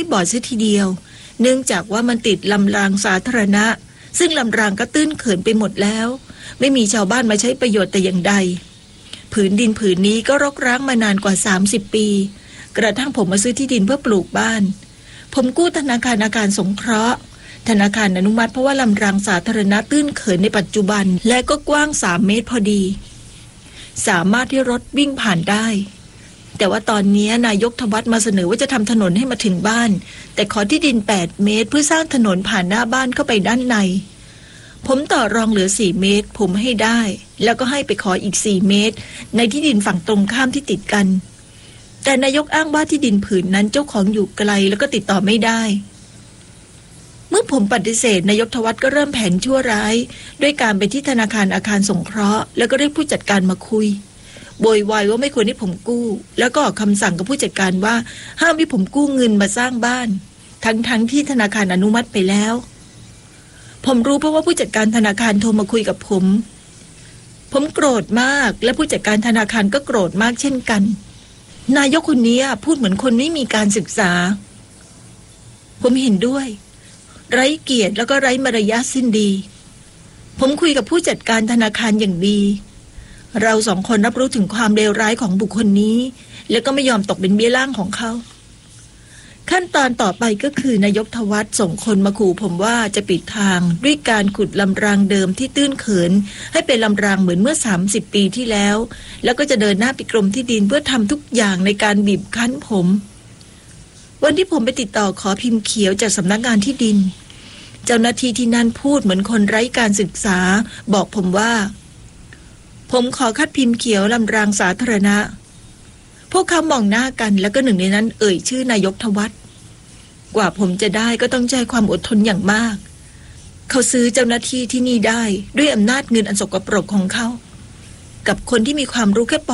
บอดเสียทีเดียวเนื่องจากว่ามันติดลำรางสาธารณะซึ่งลำรางก็ตื้นเขินไปหมดแล้วไม่มีชาวบ้านมาใช้ประโยชน์แต่อย่างใดผืนดินผืนนี้ก็รกร้างมานานกว่า30 ปีกระทั่งผมมาซื้อที่ดินเพื่อปลูกบ้านผมกู้ธนาคารอาคารสงเคราะห์ธนาคารอนุมัติเพราะว่าลำรางสาธารณะตื้นเขินในปัจจุบันและก็กว้าง3 เมตรพอดีสามารถที่รถวิ่งผ่านได้แต่ว่าตอนนี้นายกทวัฒน์มาเสนอว่าจะทำถนนให้มาถึงบ้านแต่ขอที่ดิน8 เมตรเพื่อสร้างถนนผ่านหน้าบ้านเข้าไปด้านในผมต่อรองเหลือ4 เมตรผมให้ได้แล้วก็ให้ไปขออีก4 เมตรในที่ดินฝั่งตรงข้ามที่ติดกันแต่นายกอ้างว่าที่ดินผืนนั้นเจ้าของอยู่ไกลแล้วก็ติดต่อไม่ได้เมื่อผมปฏิเสธนายกทวัฒน์ก็เริ่มแผนชั่วร้ายด้วยการไปที่ธนาคารอาคารสงเคราะห์แล้วก็เรียกผู้จัดการมาคุยโวยวายว่าไม่ควรให้ผมกู้แล้วก็ออกคำสั่งกับผู้จัดการว่าห้ามให้ผมกู้เงินมาสร้างบ้านทั้งที่ธนาคารอนุมัติไปแล้วผมรู้เพราะว่าผู้จัดการธนาคารโทรมาคุยกับผมโกรธมากและผู้จัดการธนาคารก็โกรธมากเช่นกันนายกคนนี้พูดเหมือนคนไม่มีการศึกษาผมเห็นด้วยไร้เกียรติแล้วก็ไร้มารยาทสิ้นดีผมคุยกับผู้จัดการธนาคารอย่างดีเรา2 คนรับรู้ถึงความเลวร้ายของบุคคลนี้และก็ไม่ยอมตกเป็นเบี้ยล่างของเขาขั้นตอนต่อไปก็คือนายกทวัฒน์ส่งคนมาขู่ผมว่าจะปิดทางด้วยการขุดลำรางเดิมที่ตื้นเขินให้เป็นลำรางเหมือนเมื่อ30 ปีที่แล้วแล้วก็จะเดินหน้าไปกรมที่ดินเพื่อทำทุกอย่างในการบีบคั้นผมวันที่ผมไปติดต่อขอพิมพ์เขียวจากสำนักงานที่ดินเจ้าหน้าที่ที่นั่นพูดเหมือนคนไร้การศึกษาบอกผมว่าผมขอคัดพิมพ์เขียวลำรางสาธารณะพวกเขามองหน้ากันแล้วก็หนึ่งในนั้นเอ่ยชื่อนายกทวัฒน์กว่าผมจะได้ก็ต้องใช้ความอดทนอย่างมากเขาซื้อเจ้าหน้าที่ที่นี่ได้ด้วยอำนาจเงินอันสกปรกของเขากับคนที่มีความรู้แค่ป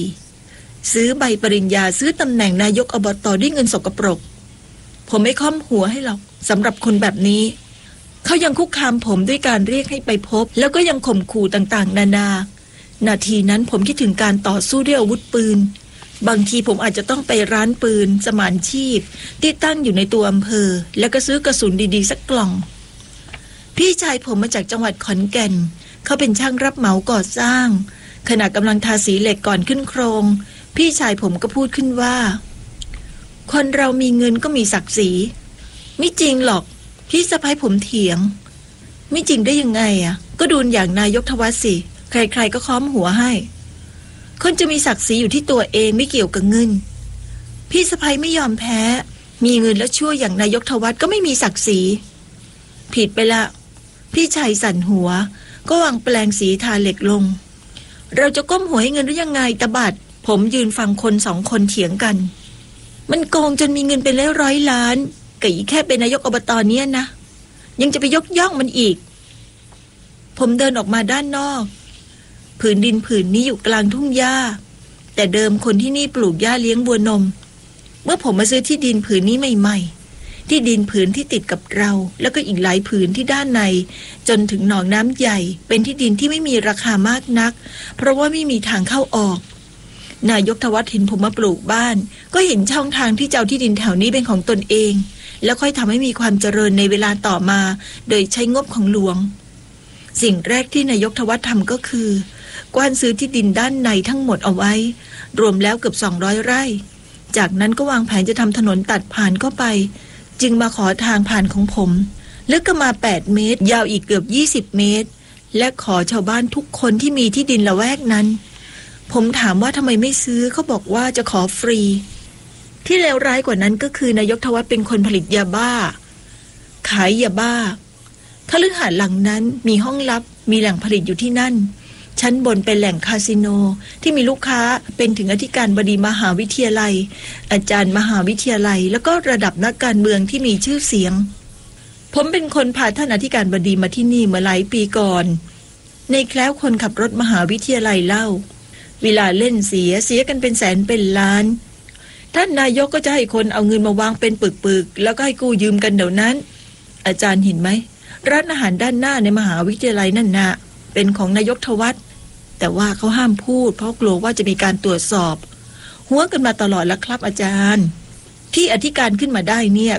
.4 ซื้อใบปริญญาซื้อตำแหน่งนายกอบต.ด้วยเงินสกปรกผมไม่ค้อมหัวให้หรอกสำหรับคนแบบนี้เขายังคุกคามผมด้วยการเรียกให้ไปพบแล้วก็ยังข่มขู่ต่างๆนาทีนั้นผมคิดถึงการต่อสู้ด้วยอาวุธปืนบางทีผมอาจจะต้องไปร้านปืนสมานชีพที่ตั้งอยู่ในตัวอำเภอแล้วก็ซื้อกระสุนดีๆสักกล่องพี่ชายผมมาจากจังหวัดขอนแก่นเขาเป็นช่างรับเหมาก่อสร้างขณะกำลังทาสีเหล็กก่อนขึ้นโครงพี่ชายผมก็พูดขึ้นว่าคนเรามีเงินก็มีศักดิ์ศรีไม่จริงหรอกพี่สะใภ้ผมเถียงไม่จริงได้ยังไงก็ดูอย่างนายกทวัฒน์สิใครๆก็ค้อมหัวให้คนจะมีศักดิ์ศรีอยู่ที่ตัวเองไม่เกี่ยวกับเงินพี่สะใภ้ไม่ยอมแพ้มีเงินแล้วชั่วอย่างนายกทวัฒน์ก็ไม่มีศักดิ์ศรีผิดไปละพี่ชายสั่นหัวก็วางแปลงสีทาเหล็กลงเราจะก้มหัวให้เงินหรือยังไงตาบัดผมยืนฟังคน2 คนเถียงกันมันโกงจนมีเงินเป็น100 ล้านกับอีแค่เป็นนายกอบต.เนี่ยนะยังจะไปยกย่องมันอีกผมเดินออกมาด้านนอกผืนดินผืนนี้อยู่กลางทุ่งหญ้าแต่เดิมคนที่นี่ปลูกหญ้าเลี้ยงวัวนมเมื่อผมมาซื้อที่ดินผืนนี้ใหม่ๆที่ดินผืนที่ติดกับเราแล้วก็อีกหลายผืนที่ด้านในจนถึงหนองน้ำใหญ่เป็นที่ดินที่ไม่มีราคามากนักเพราะว่าไม่มีทางเข้าออกนายกทวัฒน์เห็นผมมาปลูกบ้านก็เห็นช่องทางที่จะเอาที่ดินแถวนี้เป็นของตนเองแล้วค่อยทำให้มีความเจริญในเวลาต่อมาโดยใช้งบของหลวงสิ่งแรกที่นายกทวัฒน์ทำก็คือกว้านซื้อที่ดินด้านในทั้งหมดเอาไว้รวมแล้วเกือบ200 ไร่จากนั้นก็วางแผนจะทำถนนตัดผ่านเข้าไปจึงมาขอทางผ่านของผมลึกก็มา8 เมตรยาวอีกเกือบ20 เมตรและขอชาวบ้านทุกคนที่มีที่ดินละแวกนั้นผมถามว่าทำไมไม่ซื้อเขาบอกว่าจะขอฟรีที่เลวร้ายกว่านั้นก็คือนายกทวัฒน์เป็นคนผลิตยาบ้าขายยาบ้าคฤหาสน์หลังนั้นมีห้องลับมีแหล่งผลิตอยู่ที่นั่นชั้นบนเป็นแหล่งคาสิโนที่มีลูกค้าเป็นถึงอธิการบดีมหาวิทยาลัยอาจารย์มหาวิทยาลัยแล้วก็ระดับนักการเมืองที่มีชื่อเสียงผมเป็นคนพาท่านอธิการบดีมาที่นี่เมื่อหลายปีก่อนในแคล้วคนขับรถมหาวิทยาลัยเล่าเวลาเล่นเสียกันเป็นแสนเป็นล้านท่านนายกก็จะให้คนเอาเงินมาวางเป็นปึกๆแล้วก็ให้กู้ยืมกันเดี๋ยวนั้นอาจารย์เห็นไหมร้านอาหารด้านหน้าในมหาวิทยาลัยนั่นนะเป็นของนายกทวัฒน์แต่ว่าเขาห้ามพูดเพราะกลัวว่าจะมีการตรวจสอบหัวกันมาตลอดแล้วครับอาจารย์ที่อธิการขึ้นมาได้เนี่ย